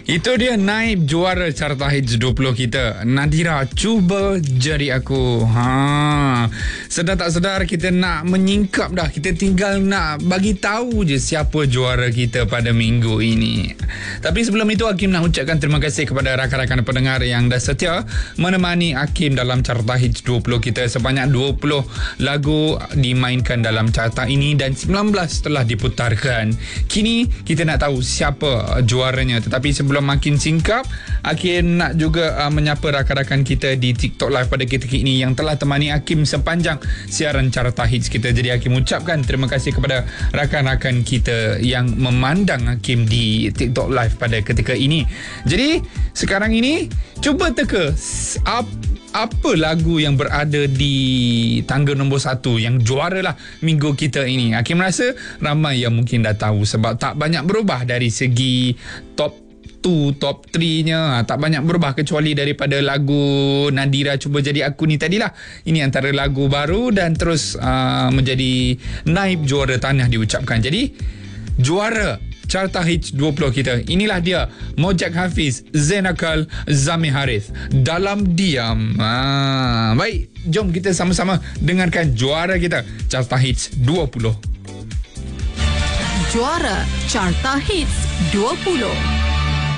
Itu dia naib juara Carta Hits 20 kita, Nadira Cuba Jadi Aku. Sedar tak sedar kita nak menyingkap dah. Kita tinggal nak bagi tahu je siapa juara kita pada minggu ini. Tapi sebelum itu, Hakim nak ucapkan terima kasih kepada rakan-rakan pendengar yang dah setia menemani Hakim dalam Carta Hits 20 kita. Sebanyak 20 lagu dimainkan dalam carta ini dan 19 telah diputarkan. Kini kita nak tahu siapa juaranya. Tetapi sebelum makin singkap, Hakim nak juga menyapa rakan-rakan kita di TikTok Live pada ketika ini yang telah temani Hakim sepanjang siaran Carta Hits kita. Jadi Hakim ucapkan terima kasih kepada rakan-rakan kita yang memandang Hakim di TikTok Live pada ketika ini. Jadi sekarang ini cuba teka apa lagu yang berada di tangga nombor 1 yang juara lah minggu kita ini. Hakim rasa ramai yang mungkin dah tahu sebab tak banyak berubah dari segi top 2, top 3-nya. Tak banyak berubah kecuali daripada lagu Nadira Cuba Jadi Aku ni tadilah. Ini antara lagu baru dan terus menjadi naib juara tanah diucapkan. Jadi juara Carta Hits 20 kita, inilah dia, Mojak Hafiz, Zain Akal, Zami Harith, Dalam Diam. Baik, jom kita sama-sama dengarkan juara kita Carta Hits 20. Juara Carta Hits 20.